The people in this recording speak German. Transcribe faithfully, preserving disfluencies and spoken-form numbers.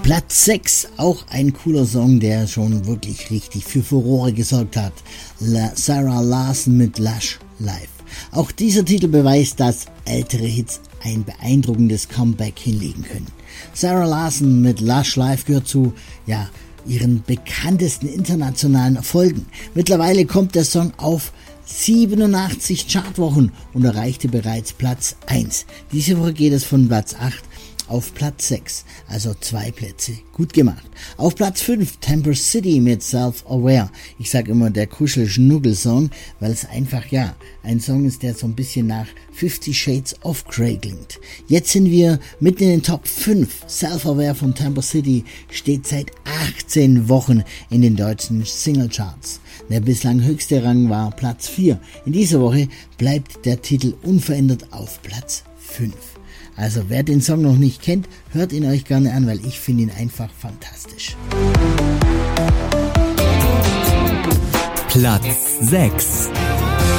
Platz sechs, auch ein cooler Song, der schon wirklich richtig für Furore gesorgt hat. La- Sarah Larson mit Lush Live. Auch dieser Titel beweist, dass ältere Hits ein beeindruckendes Comeback hinlegen können. Sarah Larson mit Lush Live gehört zu, ja, ihren bekanntesten internationalen Erfolgen. Mittlerweile kommt der Song auf siebenundachtzig Chartwochen und erreichte bereits Platz eins. Diese Woche geht es von Platz acht auf Platz sechs, also zwei Plätze. Gut gemacht. Auf Platz fünf, Temper City mit Self-Aware. Ich sage immer der Kuschel-Schnuggel-Song, weil es einfach, ja, ein Song ist, der so ein bisschen nach Fifty Shades of Grey klingt. Jetzt sind wir mitten in den Top fünf. Self-Aware von Temper City steht seit achtzehn Wochen in den deutschen Singlecharts. Der bislang höchste Rang war Platz vier. In dieser Woche bleibt der Titel unverändert auf Platz fünf. Also wer den Song noch nicht kennt, hört ihn euch gerne an, weil ich finde ihn einfach fantastisch. Platz sechs.